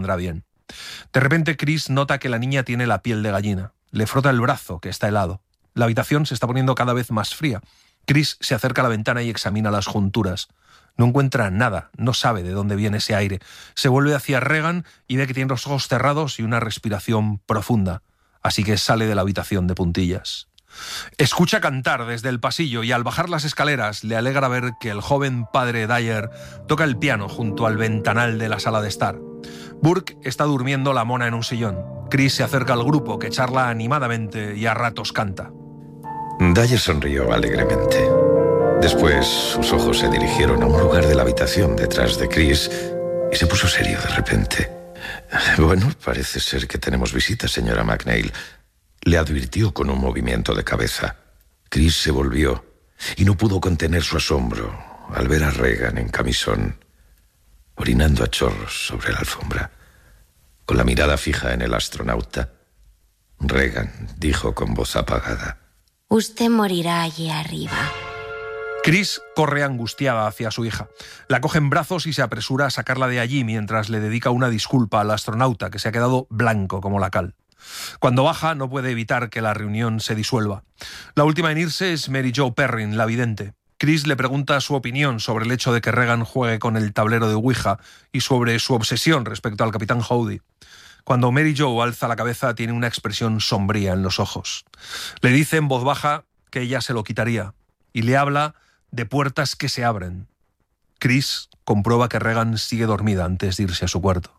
vendrá bien. De repente Chris nota que la niña tiene la piel de gallina. Le frota el brazo, que está helado. La habitación se está poniendo cada vez más fría. Chris se acerca a la ventana y examina las junturas. No encuentra nada, no sabe de dónde viene ese aire. Se vuelve hacia Regan y ve que tiene los ojos cerrados y una respiración profunda. Así que sale de la habitación de puntillas. Escucha cantar desde el pasillo y al bajar las escaleras le alegra ver que el joven padre Dyer toca el piano junto al ventanal de la sala de estar. Burke está durmiendo la mona en un sillón. Chris se acerca al grupo que charla animadamente y a ratos canta. Dyer sonrió alegremente. Después sus ojos se dirigieron a un lugar de la habitación detrás de Chris y se puso serio de repente. Bueno, parece ser que tenemos visita, señora McNeil. Le advirtió con un movimiento de cabeza. Chris se volvió y no pudo contener su asombro al ver a Regan en camisón, orinando a chorros sobre la alfombra. Con la mirada fija en el astronauta, Regan dijo con voz apagada: Usted morirá allí arriba. Chris corre angustiada hacia su hija. La coge en brazos y se apresura a sacarla de allí mientras le dedica una disculpa al astronauta, que se ha quedado blanco como la cal. Cuando baja, no puede evitar que la reunión se disuelva. La última en irse es Mary Jo Perrin, la vidente. Chris le pregunta su opinión sobre el hecho de que Regan juegue con el tablero de Ouija y sobre su obsesión respecto al capitán Howdy. Cuando Mary Jo alza la cabeza, tiene una expresión sombría en los ojos. Le dice en voz baja que ella se lo quitaría y le habla de puertas que se abren. Chris comprueba que Regan sigue dormida antes de irse a su cuarto.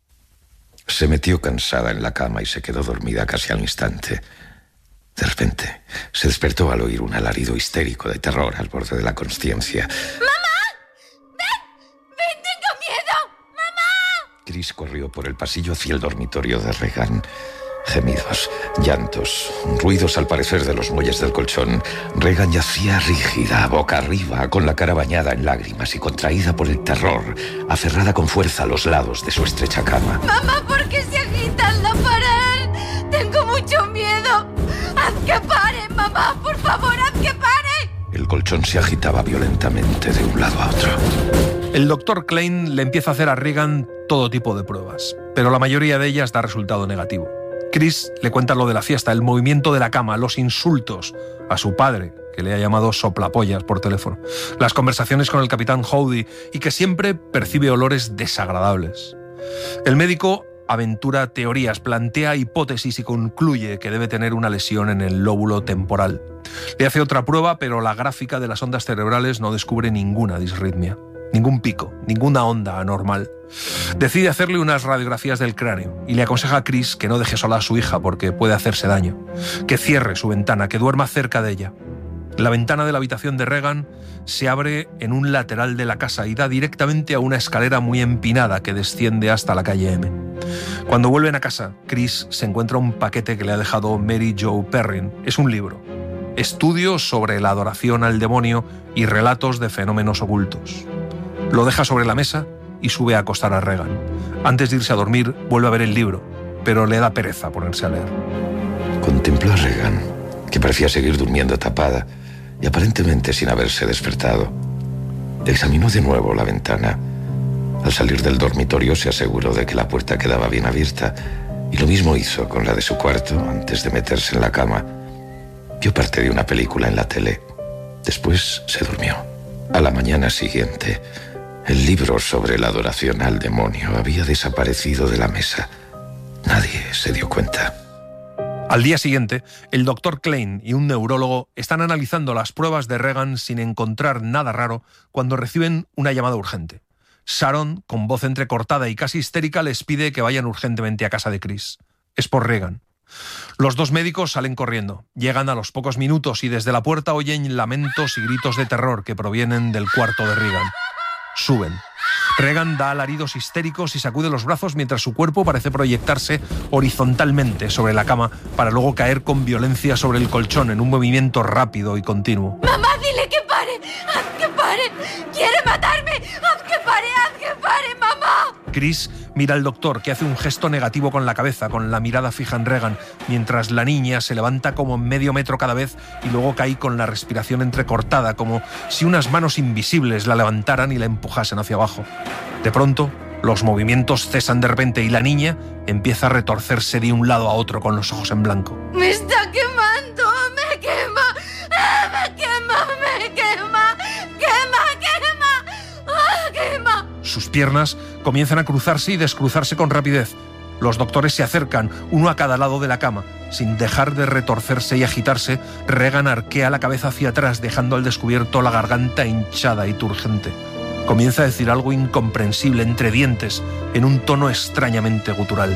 Se metió cansada en la cama y se quedó dormida casi al instante. De repente, se despertó al oír un alarido histérico de terror al borde de la consciencia. ¡Mamá! ¡Ven, tengo miedo! ¡Mamá! Chris corrió por el pasillo hacia el dormitorio de Regan. Gemidos, llantos, ruidos al parecer de los muelles del colchón. Regan yacía rígida, boca arriba, con la cara bañada en lágrimas y contraída por el terror, aferrada con fuerza a los lados de su estrecha cama. ¡Mamá, por qué se agita la pared! ¡Tengo mucho miedo! ¡Haz que pare, mamá! ¡Por favor, haz que pare! El colchón se agitaba violentamente de un lado a otro. El doctor Klein le empieza a hacer a Regan todo tipo de pruebas, pero la mayoría de ellas da resultado negativo. Chris le cuenta lo de la fiesta, el movimiento de la cama, los insultos a su padre, que le ha llamado soplapollas por teléfono, las conversaciones con el capitán Howdy y que siempre percibe olores desagradables. El médico aventura teorías, plantea hipótesis y concluye que debe tener una lesión en el lóbulo temporal. Le hace otra prueba, pero la gráfica de las ondas cerebrales no descubre ninguna disritmia, ningún pico, ninguna onda anormal. Decide hacerle unas radiografías del cráneo y le aconseja a Chris que no deje sola a su hija porque puede hacerse daño, que cierre su ventana, que duerma cerca de ella. La ventana de la habitación de Regan se abre en un lateral de la casa y da directamente a una escalera muy empinada que desciende hasta la calle M. Cuando vuelven a casa, Chris se encuentra un paquete que le ha dejado Mary Jo Perrin. Es un libro, Estudios sobre la adoración al demonio y relatos de fenómenos ocultos. Lo deja sobre la mesa y sube a acostar a Regan. Antes de irse a dormir, vuelve a ver el libro, pero le da pereza ponerse a leer. Contempló a Regan, que parecía seguir durmiendo tapada y aparentemente sin haberse despertado. Examinó de nuevo la ventana. Al salir del dormitorio se aseguró de que la puerta quedaba bien abierta y lo mismo hizo con la de su cuarto antes de meterse en la cama. Vio parte de una película en la tele. Después se durmió. A la mañana siguiente, el libro sobre la adoración al demonio había desaparecido de la mesa. Nadie se dio cuenta. Al día siguiente, el doctor Klein y un neurólogo están analizando las pruebas de Regan sin encontrar nada raro cuando reciben una llamada urgente. Sharon, con voz entrecortada y casi histérica, les pide que vayan urgentemente a casa de Chris. Es por Regan. Los dos médicos salen corriendo. Llegan a los pocos minutos y desde la puerta oyen lamentos y gritos de terror que provienen del cuarto de Regan. Suben. Regan da alaridos histéricos y sacude los brazos mientras su cuerpo parece proyectarse horizontalmente sobre la cama para luego caer con violencia sobre el colchón en un movimiento rápido y continuo. ¡Mamá, dile que pare! ¡Haz que pare! ¡Quiere matarme! ¡Haz que pare, mamá! Chris mira al doctor, que hace un gesto negativo con la cabeza, con la mirada fija en Regan, mientras la niña se levanta como medio metro cada vez y luego cae con la respiración entrecortada, como si unas manos invisibles la levantaran y la empujasen hacia abajo. De pronto, Los movimientos cesan de repente y la niña empieza a retorcerse de un lado a otro con los ojos en blanco. ¡Me está quemando! ¡Me quema! ¡Me quema! ¡Me quema! ¡Quema! ¡Quema! ¡Ah, quema! Sus piernas comienzan a cruzarse y descruzarse con rapidez. Los doctores se acercan, uno a cada lado de la cama. Sin dejar de retorcerse y agitarse, Regan arquea la cabeza hacia atrás, dejando al descubierto la garganta hinchada y turgente. Comienza a decir algo incomprensible entre dientes, en un tono extrañamente gutural.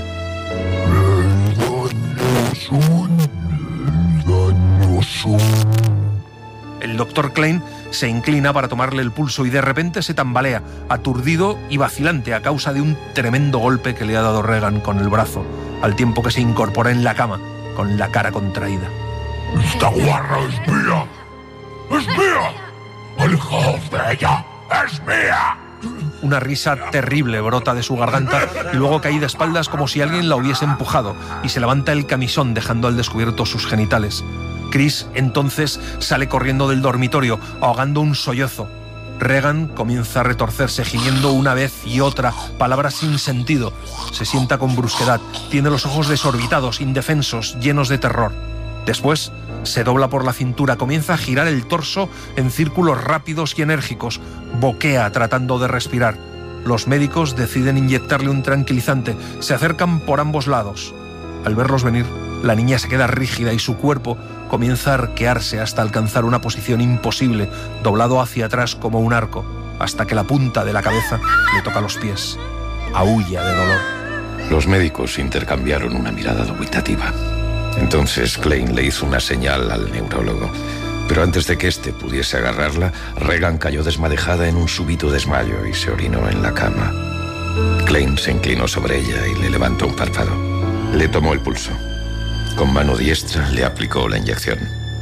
El doctor Klein se inclina para tomarle el pulso y de repente se tambalea, aturdido y vacilante a causa de un tremendo golpe que le ha dado Regan con el brazo, al tiempo que se incorpora en la cama, con la cara contraída. ¡Esta guarra es mía! ¡Es mía! ¡Alejaos de ella! ¡Es mía! Una risa terrible brota de su garganta y luego cae de espaldas como si alguien la hubiese empujado y se levanta el camisón dejando al descubierto sus genitales. Chris entonces sale corriendo del dormitorio ahogando un sollozo. Regan comienza a retorcerse gimiendo una vez y otra palabras sin sentido. Se sienta con brusquedad, tiene los ojos desorbitados, indefensos, llenos de terror. Después se dobla por la cintura, comienza a girar el torso en círculos rápidos y enérgicos, boquea tratando de respirar. Los médicos deciden inyectarle un tranquilizante, se acercan por ambos lados. Al verlos venir, la niña se queda rígida y su cuerpo comienza a arquearse hasta alcanzar una posición imposible, doblado hacia atrás como un arco, hasta que la punta de la cabeza le toca los pies. Aúlla de dolor. Los médicos intercambiaron una mirada dubitativa. Entonces Klein le hizo una señal al neurólogo, pero antes de que éste pudiese agarrarla, Regan cayó desmadejada en un súbito desmayo y se orinó en la cama. Klein se inclinó sobre ella y le levantó un párpado. Le tomó el pulso. Con mano diestra le aplicó la inyección.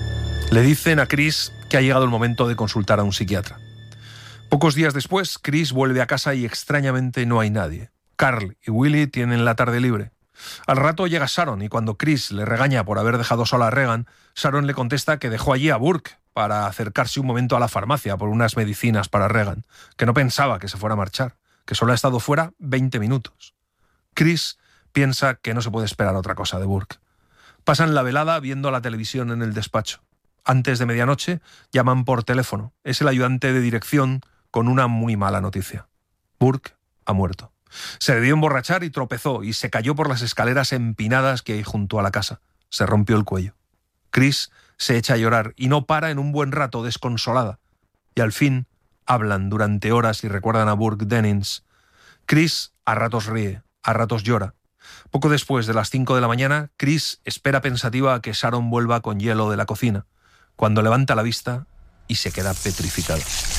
Le dicen a Chris que ha llegado el momento de consultar a un psiquiatra. Pocos días después, Chris vuelve a casa y extrañamente no hay nadie. Carl y Willie tienen la tarde libre. Al rato llega Sharon y cuando Chris le regaña por haber dejado sola a Regan, Sharon le contesta que dejó allí a Burke para acercarse un momento a la farmacia por unas medicinas para Regan, que no pensaba que se fuera a marchar, que solo ha estado fuera 20 minutos. Chris piensa que no se puede esperar otra cosa de Burke. Pasan la velada viendo la televisión en el despacho. Antes de medianoche llaman por teléfono. Es el ayudante de dirección con una muy mala noticia. Burke ha muerto. Se debió emborrachar y tropezó y se cayó por las escaleras empinadas que hay junto a la casa. Se rompió el cuello. Chris se echa a llorar y no para en un buen rato, desconsolada. Y al fin hablan durante horas y recuerdan a Burke Dennings. Chris a ratos ríe, a ratos llora. Poco después de las 5 de la mañana, Chris espera pensativa a que Sharon vuelva con hielo de la cocina, cuando levanta la vista y se queda petrificada.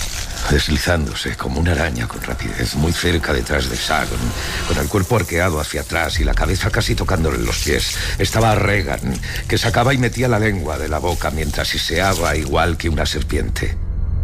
Deslizándose como una araña con rapidez, muy cerca detrás de Sharon, con el cuerpo arqueado hacia atrás y la cabeza casi tocándole los pies, estaba Regan, que sacaba y metía la lengua de la boca mientras siseaba igual que una serpiente.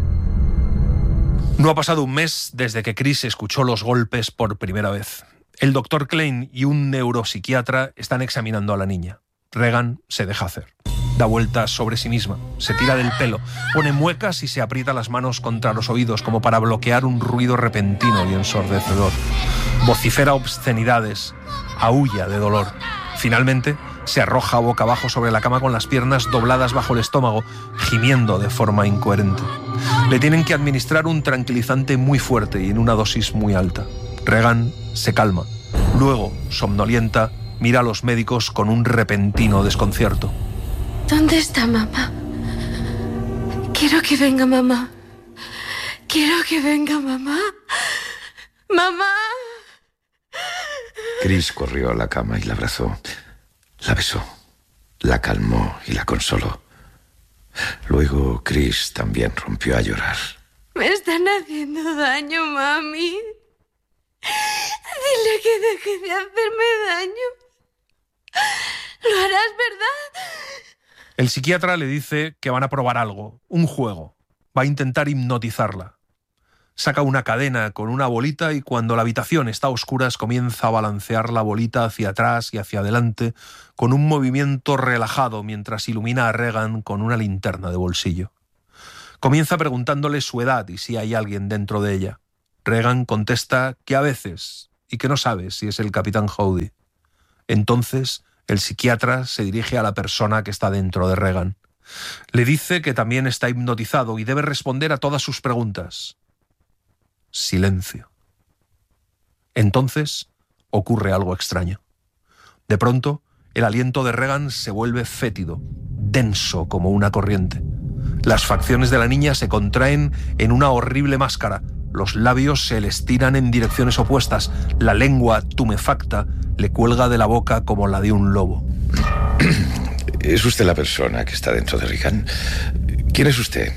No ha pasado un mes desde que Chris escuchó los golpes por primera vez. El doctor Klein y un neuropsiquiatra están examinando a la niña. Regan se deja hacer. Da vueltas sobre sí misma, se tira del pelo, pone muecas y se aprieta las manos contra los oídos como para bloquear un ruido repentino y ensordecedor. Vocifera obscenidades, aúlla de dolor. Finalmente, se arroja boca abajo sobre la cama con las piernas dobladas bajo el estómago, gimiendo de forma incoherente. Le tienen que administrar un tranquilizante muy fuerte y en una dosis muy alta. Regan se calma. Luego, somnolienta, mira a los médicos con un repentino desconcierto. ¿Dónde está mamá? Quiero que venga mamá. Quiero que venga mamá. ¡Mamá! Chris corrió a la cama y la abrazó. La besó, la calmó y la consoló. Luego Chris también rompió a llorar. Me están haciendo daño, mami. Dile que deje de hacerme daño. Lo harás, ¿verdad? El psiquiatra le dice que van a probar algo, un juego. Va a intentar hipnotizarla. Saca una cadena con una bolita y cuando la habitación está a oscuras comienza a balancear la bolita hacia atrás y hacia adelante con un movimiento relajado mientras ilumina a Regan con una linterna de bolsillo. Comienza preguntándole su edad y si hay alguien dentro de ella. Regan contesta que a veces, y que no sabe si es el capitán Howdy. Entonces, el psiquiatra se dirige a la persona que está dentro de Regan. Le dice que también está hipnotizado y debe responder a todas sus preguntas. Silencio. Entonces, ocurre algo extraño. De pronto, el aliento de Regan se vuelve fétido, denso como una corriente. Las facciones de la niña se contraen en una horrible máscara. Los labios se le estiran en direcciones opuestas. La lengua, tumefacta, le cuelga de la boca como la de un lobo. ¿Es usted la persona que está dentro de Regan? ¿Quién es usted?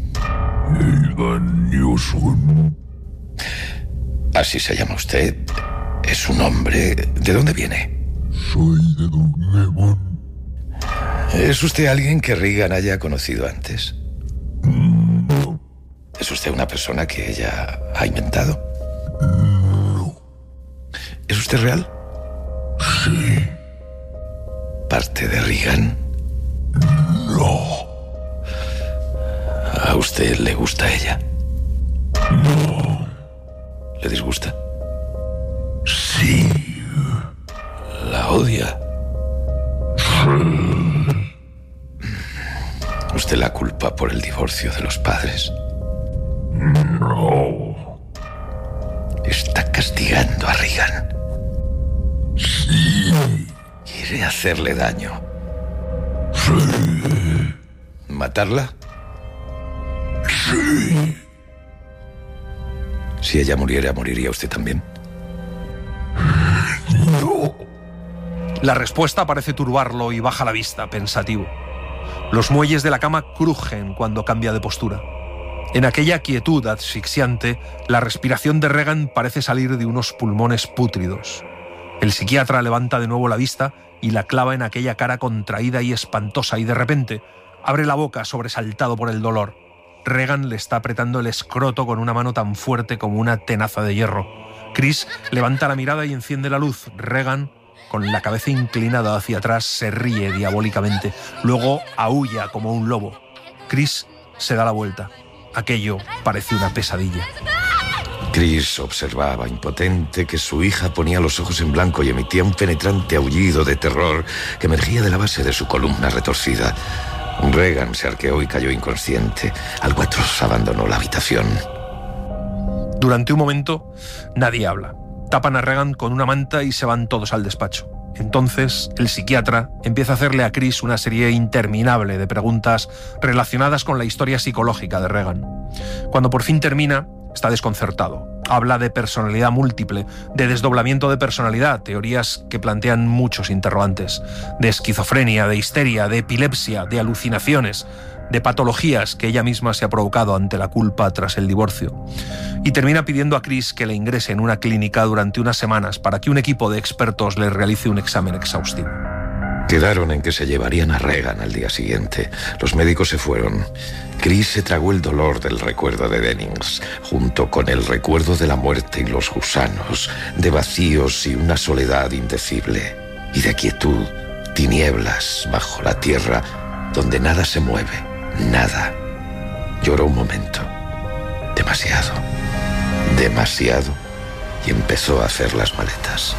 Egan Newson. ¿Así se llama usted? ¿Es un hombre? ¿De dónde viene? Soy de Dunedin. ¿Es usted alguien que Regan haya conocido antes? No. ¿Es usted una persona que ella ha inventado? No. ¿Es usted real? Sí. ¿Parte de Regan? No. ¿A usted le gusta ella? No. ¿Le disgusta? Sí. ¿La odia? Sí. ¿Usted la culpa por el divorcio de los padres? No. Está castigando a Regan. Sí. Quiere hacerle daño. Sí. ¿Matarla? Sí. Si ella muriera, ¿moriría usted también? No. La respuesta parece turbarlo y baja la vista, pensativo. Los muelles de la cama crujen cuando cambia de postura. En aquella quietud asfixiante, la respiración de Regan parece salir de unos pulmones pútridos. El psiquiatra levanta de nuevo la vista y la clava en aquella cara contraída y espantosa, y de repente abre la boca sobresaltado por el dolor. Regan le está apretando el escroto con una mano tan fuerte como una tenaza de hierro. Chris levanta la mirada y enciende la luz. Regan, con la cabeza inclinada hacia atrás, se ríe diabólicamente. Luego aúlla como un lobo. Chris se da la vuelta. Aquello parece una pesadilla. Chris observaba, impotente, que su hija ponía los ojos en blanco y emitía un penetrante aullido de terror que emergía de la base de su columna retorcida. Regan se arqueó y cayó inconsciente. Algo atroz abandonó la habitación. Durante un momento, nadie habla. Tapan a Regan con una manta y se van todos al despacho. Entonces, el psiquiatra empieza a hacerle a Chris una serie interminable de preguntas relacionadas con la historia psicológica de Regan. Cuando por fin termina, está desconcertado. Habla de personalidad múltiple, de desdoblamiento de personalidad, teorías que plantean muchos interrogantes, de esquizofrenia, de histeria, de epilepsia, de alucinaciones, de patologías que ella misma se ha provocado ante la culpa tras el divorcio. Y termina pidiendo a Chris que le ingrese en una clínica durante unas semanas para que un equipo de expertos le realice un examen exhaustivo. Quedaron en que se llevarían a Regan al día siguiente. Los médicos se fueron. Chris se tragó el dolor del recuerdo de Dennings, junto con el recuerdo de la muerte y los gusanos, de vacíos y una soledad indecible, y de quietud, tinieblas bajo la tierra, donde nada se mueve, nada. Lloró un momento, demasiado, demasiado, y empezó a hacer las maletas.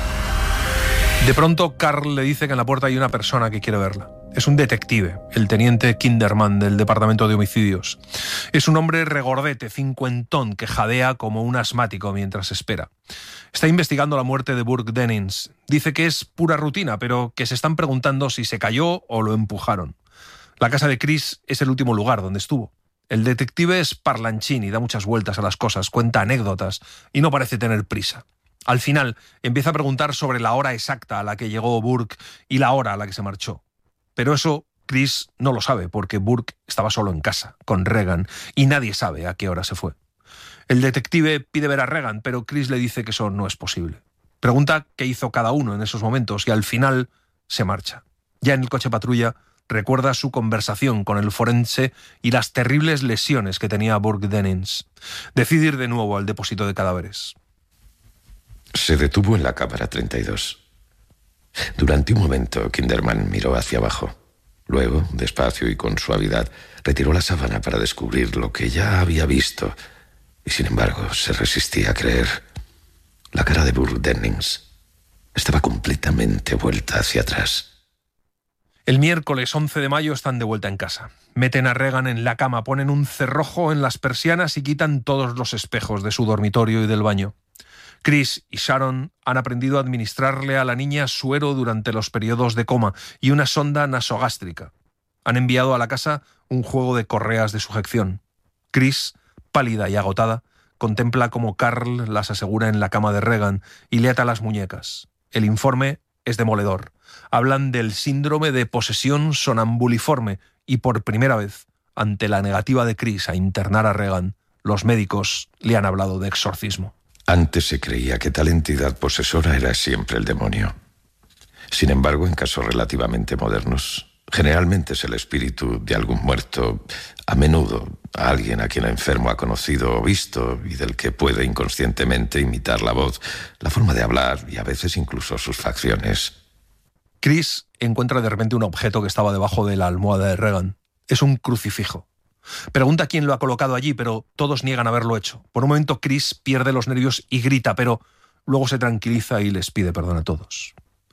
De pronto, Carl le dice que en la puerta hay una persona que quiere verla. Es un detective, el teniente Kinderman del Departamento de Homicidios. Es un hombre regordete, cincuentón, que jadea como un asmático mientras espera. Está investigando la muerte de Burke Dennings. Dice que es pura rutina, pero que se están preguntando si se cayó o lo empujaron. La casa de Chris es el último lugar donde estuvo. El detective es parlanchín y da muchas vueltas a las cosas, cuenta anécdotas y no parece tener prisa. Al final, empieza a preguntar sobre la hora exacta a la que llegó Burke y la hora a la que se marchó. Pero eso Chris no lo sabe, porque Burke estaba solo en casa, con Regan, y nadie sabe a qué hora se fue. El detective pide ver a Regan, pero Chris le dice que eso no es posible. Pregunta qué hizo cada uno en esos momentos y al final se marcha. Ya en el coche patrulla, recuerda su conversación con el forense y las terribles lesiones que tenía Burke Dennings. Decide ir de nuevo al depósito de cadáveres. Se detuvo en la cámara 32. Durante un momento, Kinderman miró hacia abajo. Luego, despacio y con suavidad, retiró la sábana para descubrir lo que ya había visto, y sin embargo se resistía a creer. La cara de Burke Dennings estaba completamente vuelta hacia atrás. El miércoles 11 de mayo están de vuelta en casa. Meten a Regan en la cama, ponen un cerrojo en las persianas y quitan todos los espejos de su dormitorio y del baño. Chris y Sharon han aprendido a administrarle a la niña suero durante los periodos de coma y una sonda nasogástrica. Han enviado a la casa un juego de correas de sujeción. Chris, pálida y agotada, contempla cómo Carl las asegura en la cama de Regan y le ata las muñecas. El informe es demoledor. Hablan del síndrome de posesión sonambuliforme y por primera vez, ante la negativa de Chris a internar a Regan, los médicos le han hablado de exorcismo. Antes se creía que tal entidad posesora era siempre el demonio. Sin embargo, en casos relativamente modernos, generalmente es el espíritu de algún muerto, a menudo a alguien a quien el enfermo ha conocido o visto y del que puede inconscientemente imitar la voz, la forma de hablar y a veces incluso sus facciones. Chris encuentra de repente un objeto que estaba debajo de la almohada de Regan. Es un crucifijo. Pregunta quién lo ha colocado allí, pero todos niegan haberlo hecho. Por un momento Chris pierde los nervios y grita, pero luego se tranquiliza y les pide perdón a todos.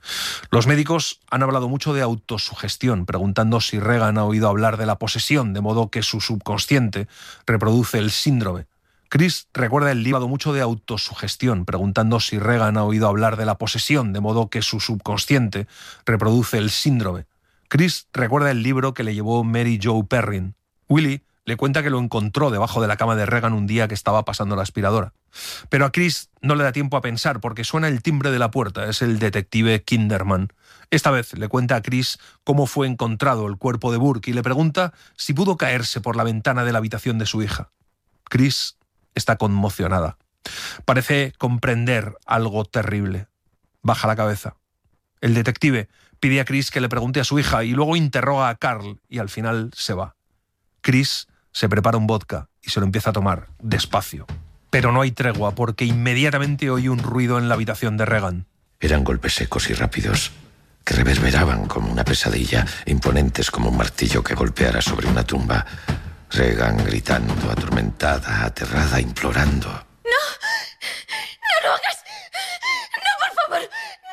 Los médicos han hablado mucho de autosugestión, preguntando si Regan ha oído hablar de la posesión, de modo que su subconsciente reproduce el síndrome. Chris recuerda el libro mucho de autosugestión, preguntando si Regan ha oído hablar de la posesión, de modo que su subconsciente reproduce el síndrome. Chris recuerda el libro que le llevó Mary Jo Perrin. Willie le cuenta que lo encontró debajo de la cama de Regan un día que estaba pasando la aspiradora. Pero a Chris no le da tiempo a pensar porque suena el timbre de la puerta. Es el detective Kinderman. Esta vez le cuenta a Chris cómo fue encontrado el cuerpo de Burke y le pregunta si pudo caerse por la ventana de la habitación de su hija. Chris está conmocionada. Parece comprender algo terrible. Baja la cabeza. El detective pide a Chris que le pregunte a su hija y luego interroga a Carl y al final se va. Chris se prepara un vodka y se lo empieza a tomar despacio. Pero no hay tregua porque inmediatamente oye un ruido en la habitación de Regan. Eran golpes secos y rápidos que reverberaban como una pesadilla, imponentes como un martillo que golpeara sobre una tumba. Regan gritando, atormentada, aterrada, implorando. ¡No! ¡No lo hagas! ¡No, por favor!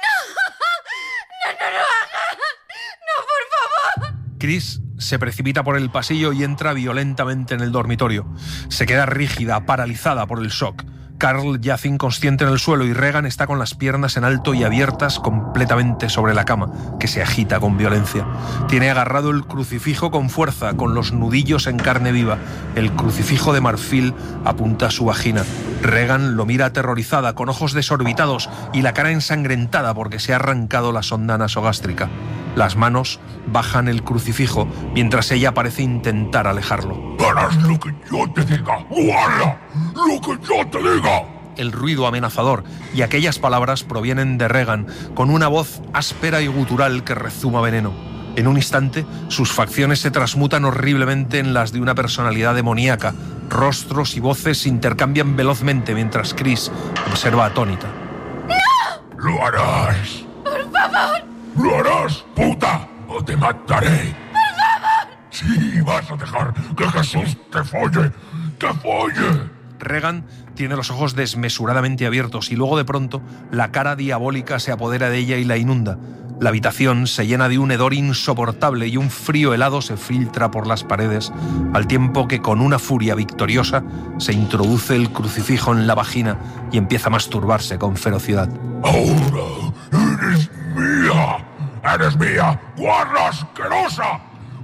¡No! ¡No lo hagas! ¡No, por favor! Chris se precipita por el pasillo y entra violentamente en el dormitorio. Se queda rígida, paralizada por el shock. Carl yace inconsciente en el suelo y Regan está con las piernas en alto y abiertas completamente sobre la cama, que se agita con violencia. Tiene agarrado el crucifijo con fuerza, con los nudillos en carne viva. El crucifijo de marfil apunta a su vagina. Regan lo mira aterrorizada, con ojos desorbitados y la cara ensangrentada porque se ha arrancado la sonda nasogástrica. Las manos bajan el crucifijo mientras ella parece intentar alejarlo. Harás lo que yo te diga. ¡Guarda! ¡Lo que yo te diga! El ruido amenazador y aquellas palabras provienen de Regan, con una voz áspera y gutural que rezuma veneno. En un instante, sus facciones se transmutan horriblemente en las de una personalidad demoníaca. Rostros y voces se intercambian velozmente mientras Chris observa atónita. ¡No! ¡Lo harás! ¡Por favor! ¡Lo harás, puta! ¡O te mataré! ¡Por favor! ¡Sí, vas a dejar que Jesús te folle! ¡Te folle! Regan tiene los ojos desmesuradamente abiertos y luego de pronto la cara diabólica se apodera de ella y la inunda. La habitación se llena de un hedor insoportable y un frío helado se filtra por las paredes, al tiempo que con una furia victoriosa se introduce el crucifijo en la vagina y empieza a masturbarse con ferocidad. ¡Ahora eres mía! ¡Eres mía! ¡Guarra asquerosa!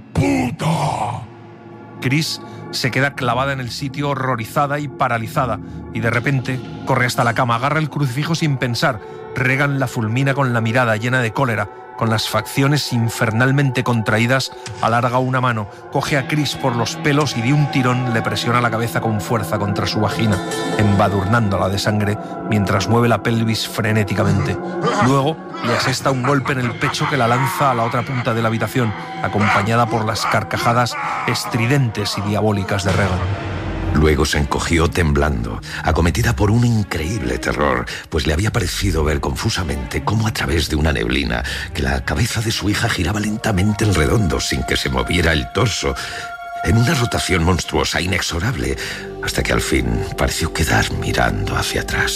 ¡Puta! Chris se queda clavada en el sitio, horrorizada y paralizada, y de repente corre hasta la cama, agarra el crucifijo sin pensar. Regan la fulmina con la mirada llena de cólera. Con las facciones infernalmente contraídas, alarga una mano, coge a Chris por los pelos y de un tirón le presiona la cabeza con fuerza contra su vagina, embadurnándola de sangre mientras mueve la pelvis frenéticamente. Luego le asesta un golpe en el pecho que la lanza a la otra punta de la habitación, acompañada por las carcajadas estridentes y diabólicas de Regan. Luego se encogió temblando, acometida por un increíble terror, pues le había parecido ver confusamente cómo a través de una neblina que la cabeza de su hija giraba lentamente en redondo sin que se moviera el torso, en una rotación monstruosa, inexorable, hasta que al fin pareció quedar mirando hacia atrás.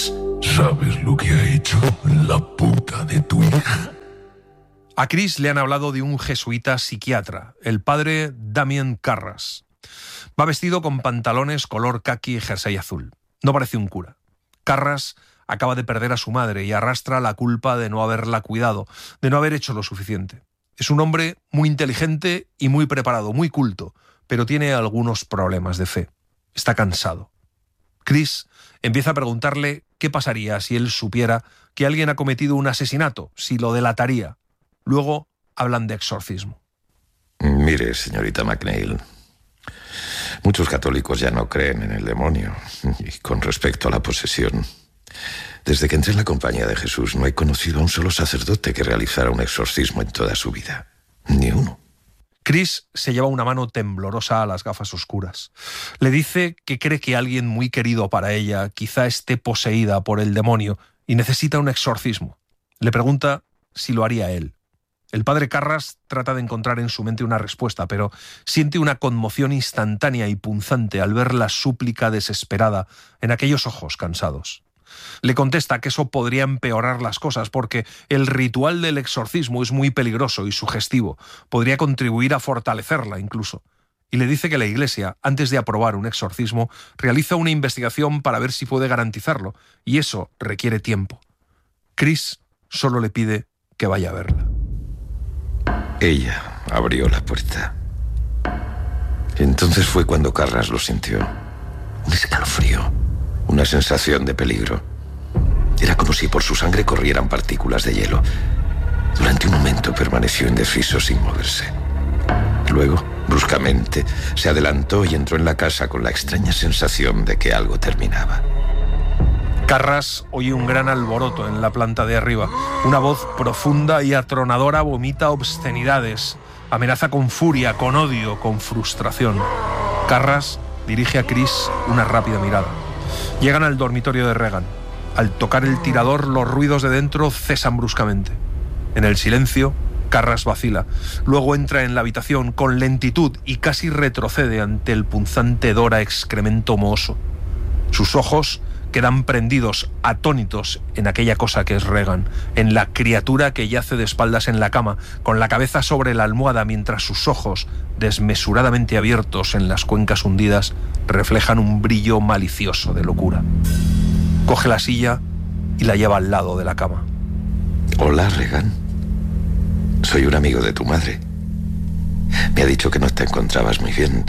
¿Sabes lo que ha hecho la puta de tu hija? A Chris le han hablado de un jesuita psiquiatra, el padre Damien Carras. Va vestido con pantalones color caqui y jersey azul. No parece un cura. Carras acaba de perder a su madre y arrastra la culpa de no haberla cuidado, de no haber hecho lo suficiente. Es un hombre muy inteligente y muy preparado, muy culto, pero tiene algunos problemas de fe. Está cansado. Chris empieza a preguntarle qué pasaría si él supiera que alguien ha cometido un asesinato, si lo delataría. Luego hablan de exorcismo. Mire, señorita McNeil, muchos católicos ya no creen en el demonio. Y con respecto a la posesión, desde que entré en la Compañía de Jesús no he conocido a un solo sacerdote que realizara un exorcismo en toda su vida. Ni uno. Chris se lleva una mano temblorosa a las gafas oscuras. Le dice que cree que alguien muy querido para ella quizá esté poseída por el demonio y necesita un exorcismo. Le pregunta si lo haría él. El padre Carras trata de encontrar en su mente una respuesta, pero siente una conmoción instantánea y punzante al ver la súplica desesperada en aquellos ojos cansados. Le contesta que eso podría empeorar las cosas porque el ritual del exorcismo es muy peligroso y sugestivo, podría contribuir a fortalecerla incluso. Y le dice que la Iglesia, antes de aprobar un exorcismo, realiza una investigación para ver si puede garantizarlo, y eso requiere tiempo. Chris solo le pide que vaya a verla. Ella abrió la puerta. Entonces fue cuando Carras lo sintió. Un escalofrío, una sensación de peligro. Era como si por su sangre corrieran partículas de hielo. Durante un momento permaneció indeciso sin moverse. Luego, bruscamente, se adelantó y entró en la casa con la extraña sensación de que algo terminaba. Carras oye un gran alboroto en la planta de arriba. Una voz profunda y atronadora vomita obscenidades. Amenaza con furia, con odio, con frustración. Carras dirige a Chris una rápida mirada. Llegan al dormitorio de Regan. Al tocar el tirador, los ruidos de dentro cesan bruscamente. En el silencio, Carras vacila. Luego entra en la habitación con lentitud y casi retrocede ante el punzante hedor a excremento mohoso. Sus ojos quedan prendidos, atónitos, en aquella cosa que es Regan, en la criatura que yace de espaldas en la cama, con la cabeza sobre la almohada, mientras sus ojos, desmesuradamente abiertos en las cuencas hundidas, reflejan un brillo malicioso de locura. Coge la silla y la lleva al lado de la cama. Hola, Regan. Soy un amigo de tu madre. Me ha dicho que no te encontrabas muy bien.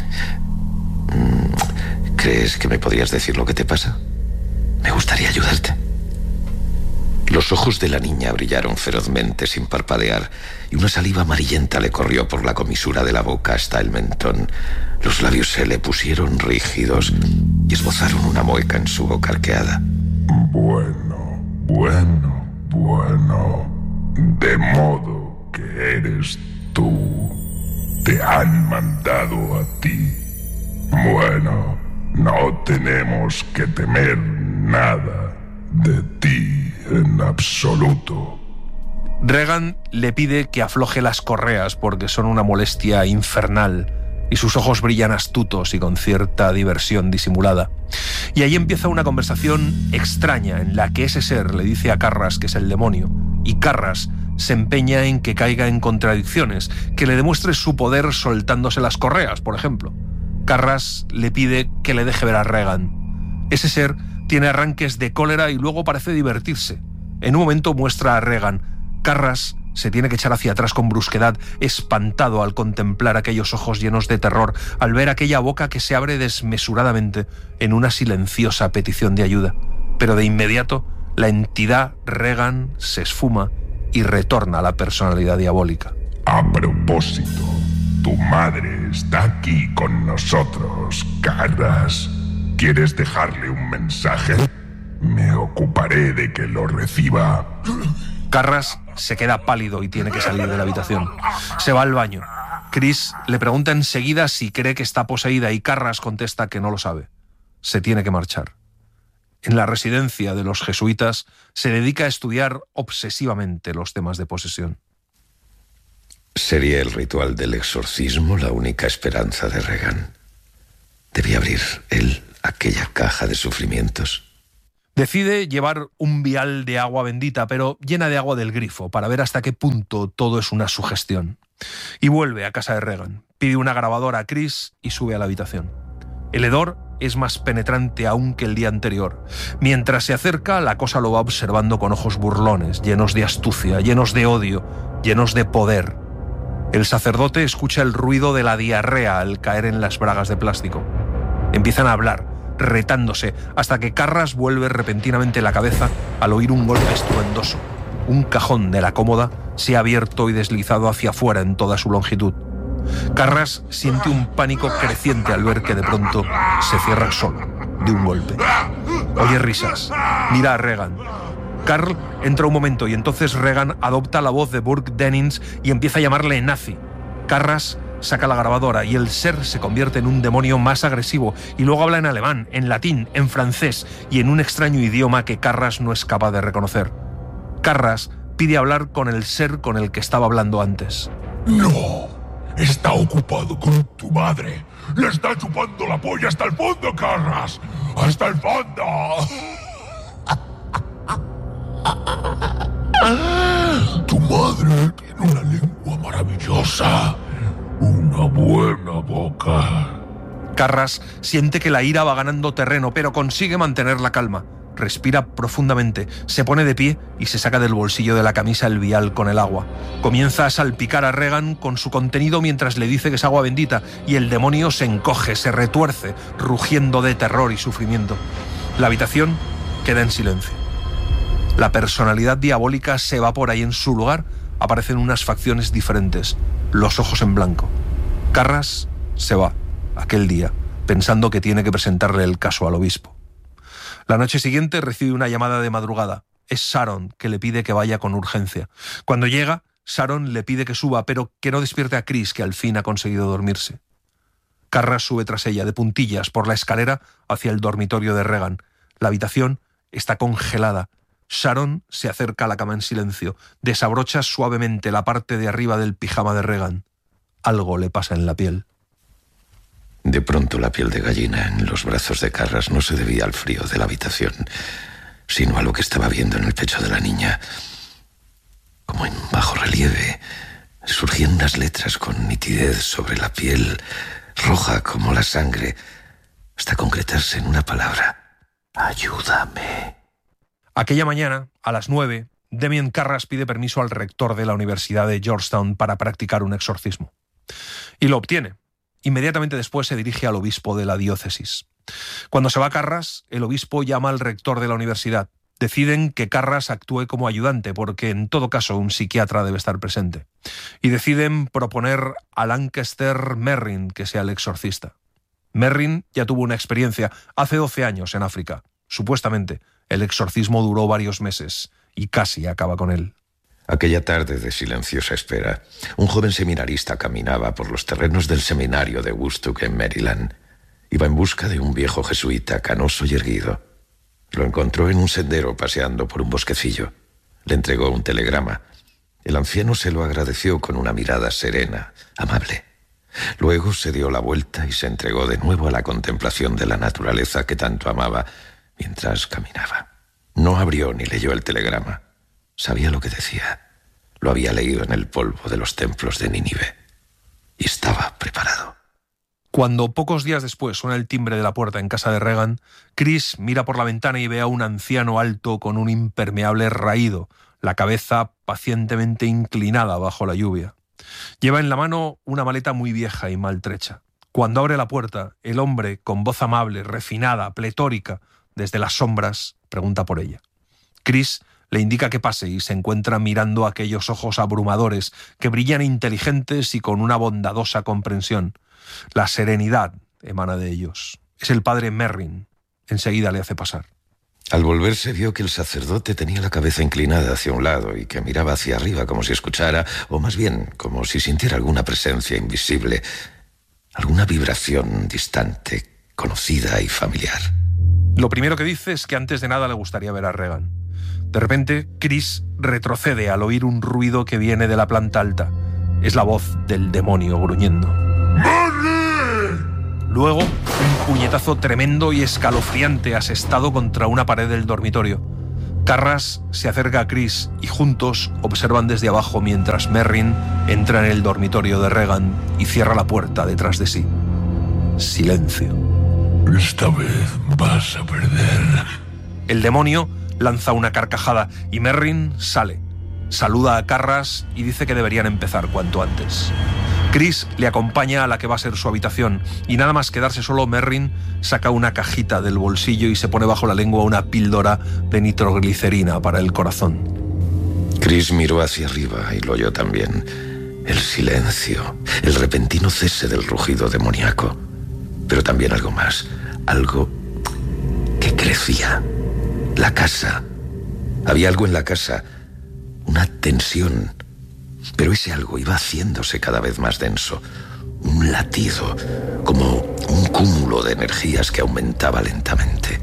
¿Crees que me podrías decir lo que te pasa? Me gustaría ayudarte. Los ojos de la niña brillaron ferozmente sin parpadear y una saliva amarillenta le corrió por la comisura de la boca hasta el mentón. Los labios se le pusieron rígidos y esbozaron una mueca en su boca arqueada. Bueno. De modo que eres tú. Te han mandado a ti. Bueno, no tenemos que temer nada de ti en absoluto. Regan le pide que afloje las correas porque son una molestia infernal y sus ojos brillan astutos y con cierta diversión disimulada. Y ahí empieza una conversación extraña en la que ese ser le dice a Carras que es el demonio y Carras se empeña en que caiga en contradicciones, que le demuestre su poder soltándose las correas, por ejemplo. Carras le pide que le deje ver a Regan. Ese ser tiene arranques de cólera y luego parece divertirse. En un momento muestra a Regan. Carras se tiene que echar hacia atrás con brusquedad, espantado al contemplar aquellos ojos llenos de terror, al ver aquella boca que se abre desmesuradamente en una silenciosa petición de ayuda. Pero de inmediato, la entidad Regan se esfuma y retorna a la personalidad diabólica. A propósito, tu madre está aquí con nosotros, Carras. ¿Quieres dejarle un mensaje? Me ocuparé de que lo reciba. Carras se queda pálido y tiene que salir de la habitación. Se va al baño. Chris le pregunta enseguida si cree que está poseída y Carras contesta que no lo sabe. Se tiene que marchar. En la residencia de los jesuitas se dedica a estudiar obsesivamente los temas de posesión. ¿Sería el ritual del exorcismo la única esperanza de Regan? ¿Debía abrir él aquella caja de sufrimientos? Decide llevar un vial de agua bendita, pero llena de agua del grifo, para ver hasta qué punto todo es una sugestión. Y vuelve a casa de Regan, pide una grabadora a Chris y sube a la habitación. El hedor es más penetrante aún que el día anterior. Mientras se acerca, la cosa lo va observando con ojos burlones, llenos de astucia, llenos de odio, llenos de poder. El sacerdote escucha el ruido de la diarrea al caer en las bragas de plástico. Empiezan a hablar, retándose, hasta que Carras vuelve repentinamente la cabeza al oír un golpe estruendoso. Un cajón de la cómoda se ha abierto y deslizado hacia afuera en toda su longitud. Carras siente un pánico creciente al ver que de pronto se cierra solo, de un golpe. Oye risas, mira a Regan. Carl entra un momento y entonces Regan adopta la voz de Burke Dennings y empieza a llamarle nazi. Carras saca la grabadora y el ser se convierte en un demonio más agresivo y luego habla en alemán, en latín, en francés y en un extraño idioma que Carras no es capaz de reconocer. Carras pide hablar con el ser con el que estaba hablando antes. No, está ocupado con tu madre. Le está chupando la polla hasta el fondo, Carras. ¡Hasta el fondo! Tu madre tiene una lengua maravillosa. Una buena boca. Carras siente que la ira va ganando terreno, pero consigue mantener la calma. Respira profundamente, se pone de pie y se saca del bolsillo de la camisa el vial con el agua. Comienza a salpicar a Regan con su contenido mientras le dice que es agua bendita y el demonio se encoge, se retuerce, rugiendo de terror y sufrimiento. La habitación queda en silencio. La personalidad diabólica se evapora y en su lugar aparecen unas facciones diferentes, los ojos en blanco. Carras se va, aquel día, pensando que tiene que presentarle el caso al obispo. La noche siguiente recibe una llamada de madrugada. Es Sharon, que le pide que vaya con urgencia. Cuando llega, Sharon le pide que suba, pero que no despierte a Chris, que al fin ha conseguido dormirse. Carras sube tras ella, de puntillas, por la escalera hacia el dormitorio de Regan. La habitación está congelada. Sharon se acerca a la cama en silencio, desabrocha suavemente la parte de arriba del pijama de Regan. Algo le pasa en la piel. De pronto la piel de gallina en los brazos de Carras no se debía al frío de la habitación, sino a lo que estaba viendo en el pecho de la niña. Como en bajo relieve, surgían unas letras con nitidez sobre la piel, roja como la sangre, hasta concretarse en una palabra: ayúdame. Aquella mañana, a las 9, Damien Carras pide permiso al rector de la Universidad de Georgetown para practicar un exorcismo. Y lo obtiene. Inmediatamente después se dirige al obispo de la diócesis. Cuando se va Carras, el obispo llama al rector de la universidad. Deciden que Carras actúe como ayudante, porque en todo caso un psiquiatra debe estar presente. Y deciden proponer a Lancaster Merrin que sea el exorcista. Merrin ya tuvo una experiencia hace 12 años en África. Supuestamente, el exorcismo duró varios meses y casi acaba con él. Aquella tarde de silenciosa espera, un joven seminarista caminaba por los terrenos del seminario de Woodstock en Maryland. Iba en busca de un viejo jesuita canoso y erguido. Lo encontró en un sendero paseando por un bosquecillo. Le entregó un telegrama. El anciano se lo agradeció con una mirada serena, amable. Luego se dio la vuelta y se entregó de nuevo a la contemplación de la naturaleza que tanto amaba mientras caminaba. No abrió ni leyó el telegrama. Sabía lo que decía. Lo había leído en el polvo de los templos de Nínive. Y estaba preparado. Cuando pocos días después suena el timbre de la puerta en casa de Regan, Chris mira por la ventana y ve a un anciano alto con un impermeable raído, la cabeza pacientemente inclinada bajo la lluvia. Lleva en la mano una maleta muy vieja y maltrecha. Cuando abre la puerta, el hombre, con voz amable, refinada, pletórica, desde las sombras, pregunta por ella. Chris le indica que pase y se encuentra mirando aquellos ojos abrumadores que brillan inteligentes y con una bondadosa comprensión. La serenidad emana de ellos. Es el padre Merrin. Enseguida le hace pasar. Al volverse vio que el sacerdote tenía la cabeza inclinada hacia un lado y que miraba hacia arriba como si escuchara, o más bien como si sintiera alguna presencia invisible, alguna vibración distante, conocida y familiar. Lo primero que dice es que antes de nada le gustaría ver a Regan. De repente, Chris retrocede al oír un ruido que viene de la planta alta. Es la voz del demonio gruñendo. ¡Merrin! Luego, un puñetazo tremendo y escalofriante asestado contra una pared del dormitorio. Carras se acerca a Chris y juntos observan desde abajo mientras Merrin entra en el dormitorio de Regan y cierra la puerta detrás de sí. Silencio. Esta vez vas a perder. El demonio lanza una carcajada y Merrin sale. Saluda a Carras y dice que deberían empezar cuanto antes. Chris le acompaña a la que va a ser su habitación y nada más quedarse solo, Merrin saca una cajita del bolsillo y se pone bajo la lengua una píldora de nitroglicerina para el corazón. Chris miró hacia arriba y lo oyó también. El silencio, el repentino cese del rugido demoníaco. Pero también algo más, algo que crecía. La casa. Había algo en la casa, una tensión. Pero ese algo iba haciéndose cada vez más denso. Un latido, como un cúmulo de energías que aumentaba lentamente.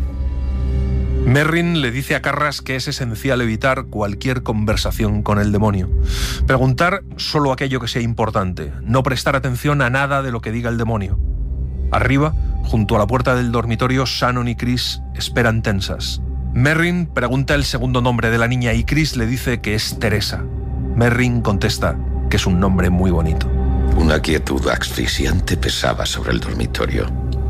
Merrin le dice a Carras que es esencial evitar cualquier conversación con el demonio. Preguntar solo aquello que sea importante, no prestar atención a nada de lo que diga el demonio. Arriba, junto a la puerta del dormitorio, Shannon y Chris esperan tensas. Merrin pregunta el segundo nombre de la niña y Chris le dice que es Teresa. Merrin contesta que es un nombre muy bonito. Una quietud asfixiante pesaba sobre el dormitorio.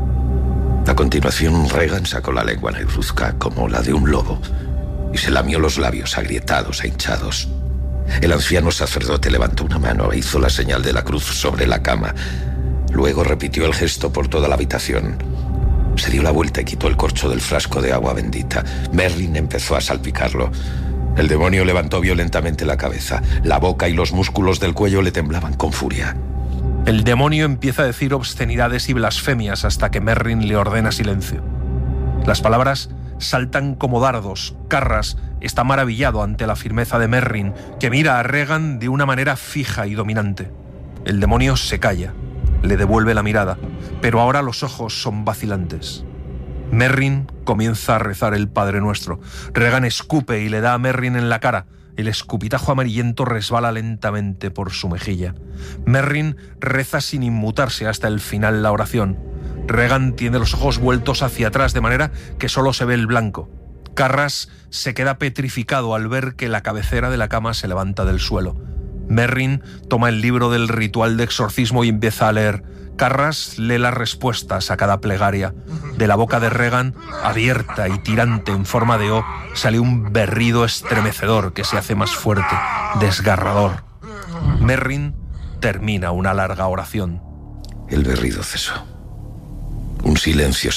A continuación, Regan sacó la lengua negruzca como la de un lobo y se lamió los labios agrietados e hinchados. El anciano sacerdote levantó una mano e hizo la señal de la cruz sobre la cama. Luego repitió el gesto por toda la habitación. Se dio la vuelta y quitó el corcho del frasco de agua bendita. Merrin empezó a salpicarlo. El demonio levantó violentamente la cabeza. La boca y los músculos del cuello le temblaban con furia. El demonio empieza a decir obscenidades y blasfemias hasta que Merrin le ordena silencio. Las palabras saltan como dardos. Carras está maravillado ante la firmeza de Merrin, que mira a Regan de una manera fija y dominante. El demonio se calla, le devuelve la mirada, pero ahora los ojos son vacilantes. Merrin comienza a rezar el Padre Nuestro. Regan escupe y le da a Merrin en la cara. El escupitajo amarillento resbala lentamente por su mejilla. Merrin reza sin inmutarse hasta el final la oración. Regan tiene los ojos vueltos hacia atrás de manera que solo se ve el blanco. Carras se queda petrificado al ver que la cabecera de la cama se levanta del suelo. Merrin toma el libro del ritual de exorcismo y empieza a leer. Carras lee las respuestas a cada plegaria. De la boca de Regan, abierta y tirante en forma de O, sale un berrido estremecedor que se hace más fuerte, desgarrador. Merrin termina una larga oración. El berrido cesó. Un silencio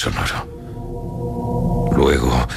sonoro. Luego,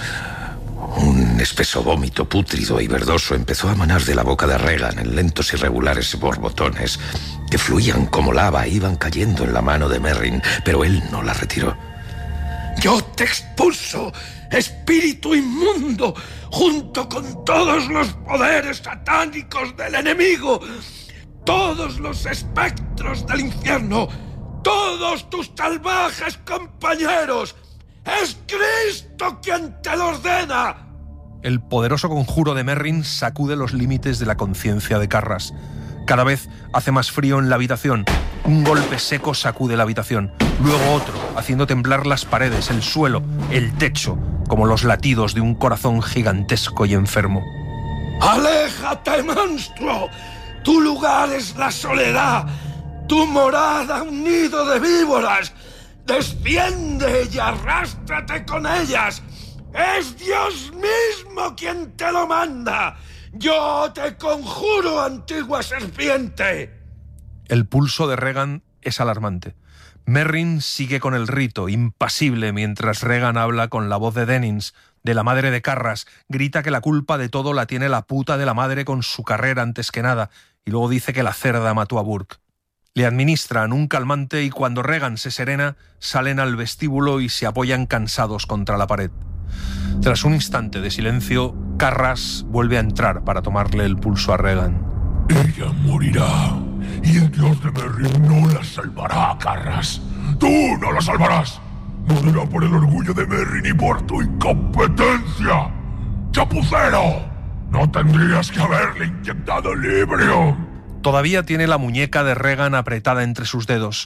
un espeso vómito pútrido y verdoso empezó a manar de la boca de Regan en lentos y regulares borbotones que fluían como lava e iban cayendo en la mano de Merrin, pero él no la retiró. Yo te expulso, espíritu inmundo, junto con todos los poderes satánicos del enemigo, todos los espectros del infierno, todos tus salvajes compañeros. ¡Es Cristo quien te lo ordena! El poderoso conjuro de Merrin sacude los límites de la conciencia de Carras. Cada vez hace más frío en la habitación. Un golpe seco sacude la habitación, luego otro, haciendo temblar las paredes, el suelo, el techo, como los latidos de un corazón gigantesco y enfermo. ¡Aléjate, monstruo! Tu lugar es la soledad, tu morada un nido de víboras. ¡Desciende y arrástrate con ellas! ¡Es Dios mismo quien te lo manda! ¡Yo te conjuro, antigua serpiente! El pulso de Regan es alarmante. Merrin sigue con el rito, impasible, mientras Regan habla con la voz de Dennings, de la madre de Carras. Grita que la culpa de todo la tiene la puta de la madre con su carrera antes que nada, y luego dice que la cerda mató a Burke. Le administran un calmante y cuando Regan se serena, salen al vestíbulo y se apoyan cansados contra la pared. Tras un instante de silencio, Carras vuelve a entrar para tomarle el pulso a Regan. Ella morirá y el dios de Merrin no la salvará, Carras. ¡Tú no la salvarás! Morirá por el orgullo de Merrin y por tu incompetencia. ¡Chapucero! No tendrías que haberle inyectado librio. Todavía tiene la muñeca de Regan apretada entre sus dedos.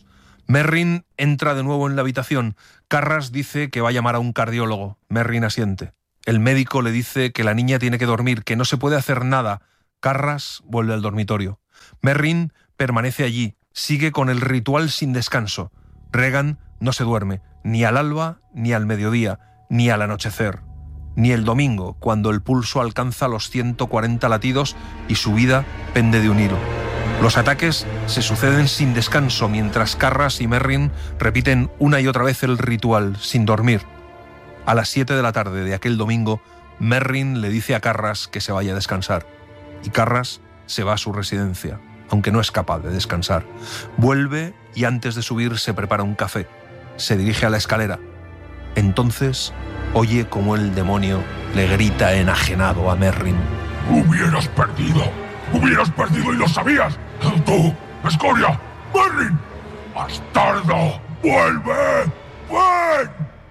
Merrin entra de nuevo en la habitación. Carras dice que va a llamar a un cardiólogo. Merrin asiente. El médico le dice que la niña tiene que dormir, que no se puede hacer nada. Carras vuelve al dormitorio. Merrin permanece allí, sigue con el ritual sin descanso. Regan no se duerme, ni al alba, ni al mediodía, ni al anochecer, ni el domingo, cuando el pulso alcanza los 140 latidos y su vida pende de un hilo. Los ataques se suceden sin descanso, mientras Carras y Merrin repiten una y otra vez el ritual, sin dormir. A las 7 de la tarde de aquel domingo, Merrin le dice a Carras que se vaya a descansar. Y Carras se va a su residencia, aunque no es capaz de descansar. Vuelve y antes de subir se prepara un café. Se dirige a la escalera. Entonces oye como el demonio le grita enajenado a Merrin. ¡Hubieras perdido! ¡Hubieras perdido y lo sabías! ¡Tú, escoria! ¡Merrin! ¡Bastardo! ¡Vuelve! ¡Ven!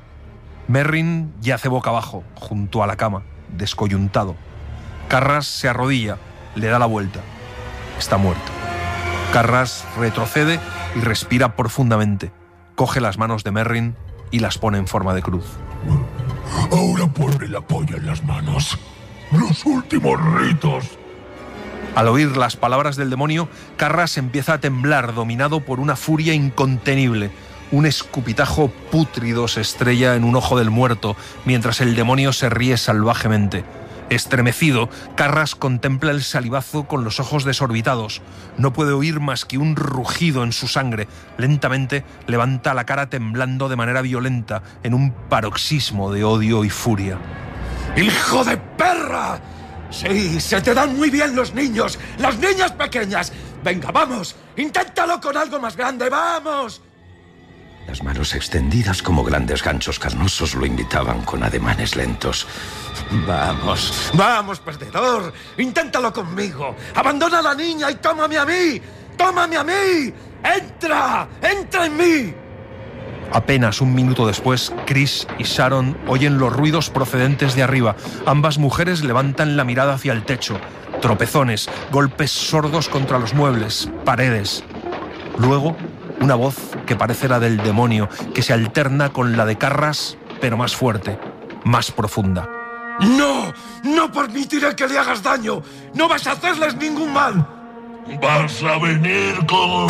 Merrin yace boca abajo, junto a la cama, descoyuntado. Carras se arrodilla, le da la vuelta. Está muerto. Carras retrocede y respira profundamente. Coge las manos de Merrin y las pone en forma de cruz. Ahora ponle la polla en las manos. Los últimos ritos. Al oír las palabras del demonio, Carras empieza a temblar, dominado por una furia incontenible. Un escupitajo pútrido se estrella en un ojo del muerto, mientras el demonio se ríe salvajemente. Estremecido, Carras contempla el salivazo con los ojos desorbitados. No puede oír más que un rugido en su sangre. Lentamente levanta la cara temblando de manera violenta, en un paroxismo de odio y furia. ¡Hijo de perra! Sí, se te dan muy bien los niños, las niñas pequeñas. Venga, vamos, inténtalo con algo más grande, ¡vamos! Las manos extendidas como grandes ganchos carnosos lo invitaban con ademanes lentos. Vamos, vamos, perdedor, inténtalo conmigo. Abandona a la niña y tómame a mí. ¡Tómame a mí! ¡Entra! ¡Entra en mí! Apenas un minuto después, Chris y Sharon oyen los ruidos procedentes de arriba. Ambas mujeres levantan la mirada hacia el techo. Tropezones, golpes sordos contra los muebles, paredes. Luego, una voz que parece la del demonio, que se alterna con la de Carras, pero más fuerte, más profunda. ¡No! ¡No permitiré que le hagas daño! ¡No vas a hacerles ningún mal! ¡Vas a venir con...!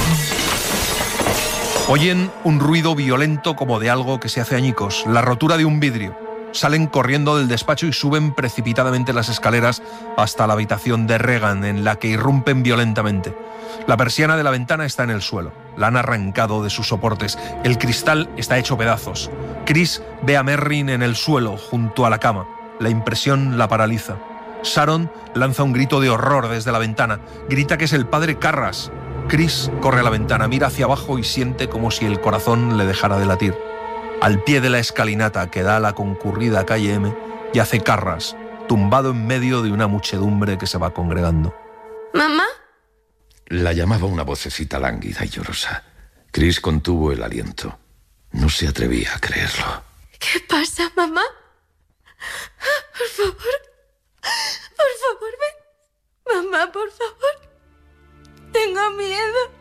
Oyen un ruido violento como de algo que se hace añicos, la rotura de un vidrio. Salen corriendo del despacho y suben precipitadamente las escaleras hasta la habitación de Regan, en la que irrumpen violentamente. La persiana de la ventana está en el suelo. La han arrancado de sus soportes. El cristal está hecho pedazos. Chris ve a Merrin en el suelo, junto a la cama. La impresión la paraliza. Sharon lanza un grito de horror desde la ventana. Grita que es el padre Carras. Chris corre a la ventana, mira hacia abajo y siente como si el corazón le dejara de latir. Al pie de la escalinata que da a la concurrida calle M, yace Carras, tumbado en medio de una muchedumbre que se va congregando. ¿Mamá? La llamaba una vocecita lánguida y llorosa. Chris contuvo el aliento. No se atrevía a creerlo. ¿Qué pasa, mamá? Por favor. Por favor, ven. Mamá, por favor. Tengo miedo.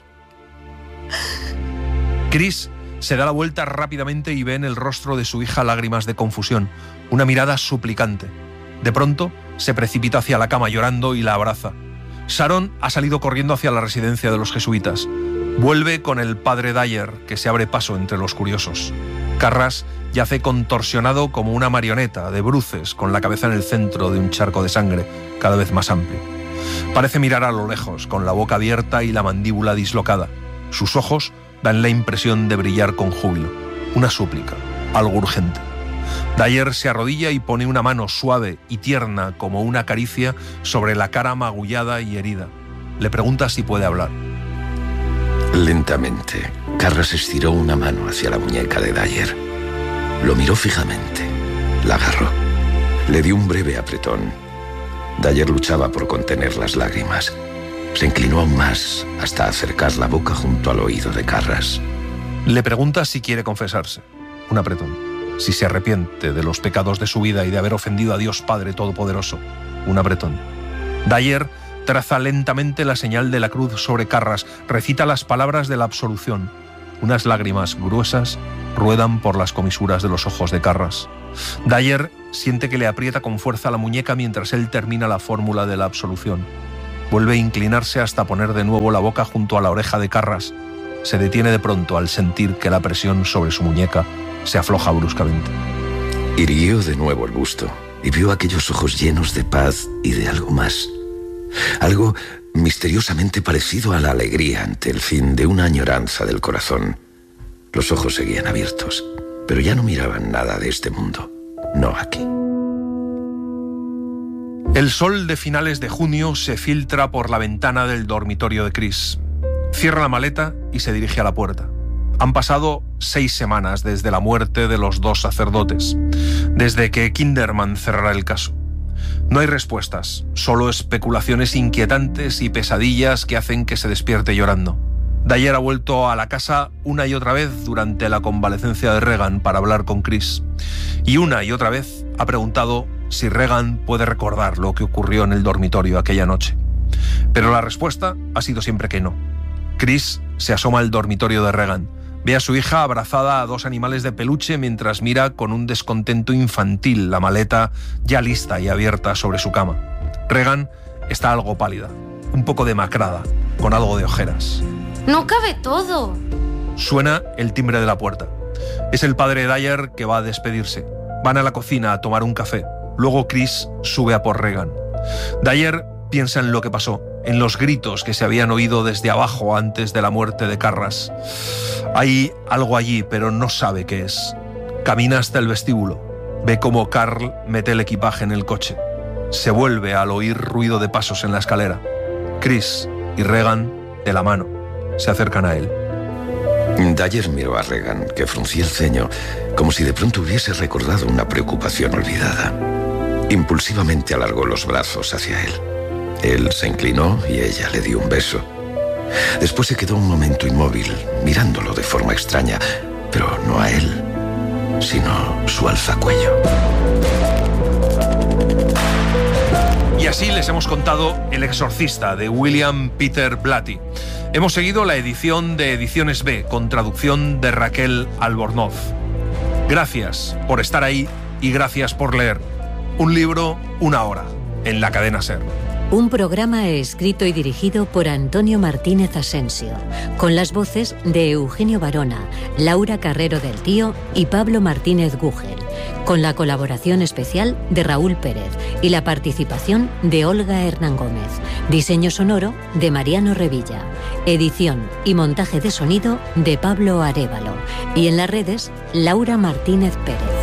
Chris se da la vuelta rápidamente y ve en el rostro de su hija lágrimas de confusión, una mirada suplicante. De pronto se precipita hacia la cama llorando y la abraza. Sharon ha salido corriendo hacia la residencia de los jesuitas. Vuelve con el padre Dyer, que se abre paso entre los curiosos. Carras yace contorsionado como una marioneta, de bruces, con la cabeza en el centro de un charco de sangre, cada vez más amplio. Parece mirar a lo lejos, con la boca abierta y la mandíbula dislocada. Sus ojos dan la impresión de brillar con júbilo. Una súplica, algo urgente. Dyer se arrodilla y pone una mano suave y tierna como una caricia sobre la cara magullada y herida. Le pregunta si puede hablar. Lentamente, Carras estiró una mano hacia la muñeca de Dyer. Lo miró fijamente. La agarró. Le dio un breve apretón. Dyer luchaba por contener las lágrimas. Se inclinó aún más hasta acercar la boca junto al oído de Carras. Le pregunta si quiere confesarse. Un apretón. Si se arrepiente de los pecados de su vida y de haber ofendido a Dios Padre Todopoderoso. Un apretón. Dyer traza lentamente la señal de la cruz sobre Carras, recita las palabras de la absolución. Unas lágrimas gruesas ruedan por las comisuras de los ojos de Carras. Dyer siente que le aprieta con fuerza la muñeca mientras él termina la fórmula de la absolución. Vuelve a inclinarse hasta poner de nuevo la boca junto a la oreja de Carras. Se detiene de pronto al sentir que la presión sobre su muñeca se afloja bruscamente. Irguió de nuevo el busto y vio aquellos ojos llenos de paz y de algo más. Algo misteriosamente parecido a la alegría ante el fin de una añoranza del corazón. Los ojos seguían abiertos, pero ya no miraban nada de este mundo. No aquí. El sol de finales de junio se filtra por la ventana del dormitorio de Chris. Cierra la maleta y se dirige a la puerta. Han pasado 6 semanas desde la muerte de los 2 sacerdotes, desde que Kinderman cerrara el caso. No hay respuestas, solo especulaciones inquietantes y pesadillas que hacen que se despierte llorando. Dyer ha vuelto a la casa una y otra vez durante la convalecencia de Regan para hablar con Chris. Y una y otra vez ha preguntado si Regan puede recordar lo que ocurrió en el dormitorio aquella noche. Pero la respuesta ha sido siempre que no. Chris se asoma al dormitorio de Regan. Ve a su hija abrazada a 2 animales de peluche mientras mira con un descontento infantil la maleta ya lista y abierta sobre su cama. Regan está algo pálida, un poco demacrada, con algo de ojeras. ¡No cabe todo! Suena el timbre de la puerta. Es el padre Dyer que va a despedirse. Van a la cocina a tomar un café. Luego Chris sube a por Regan. Dyer piensa en lo que pasó, en los gritos que se habían oído desde abajo antes de la muerte de Carras. Hay algo allí, pero no sabe qué es. Camina hasta el vestíbulo. Ve cómo Carl mete el equipaje en el coche. Se vuelve al oír ruido de pasos en la escalera. Chris y Regan, de la mano, se acercan a él. Dyer miró a Regan, que fruncía el ceño, como si de pronto hubiese recordado una preocupación olvidada. Impulsivamente alargó los brazos hacia él. Él se inclinó y ella le dio un beso. Después se quedó un momento inmóvil, mirándolo de forma extraña, pero no a él, sino su alzacuello. Y así les hemos contado El exorcista, de William Peter Blatty. Hemos seguido la edición de Ediciones B, con traducción de Raquel Albornoz. Gracias por estar ahí y gracias por leer. Un libro, una hora, en la cadena SER. Un programa escrito y dirigido por Antonio Martínez Asensio, con las voces de Eugenio Barona, Laura Carrero del Tío y Pablo Martínez Gugel, con la colaboración especial de Raúl Pérez y la participación de Olga Hernán Gómez, diseño sonoro de Mariano Revilla, edición y montaje de sonido de Pablo Arévalo, y en las redes, Laura Martínez Pérez.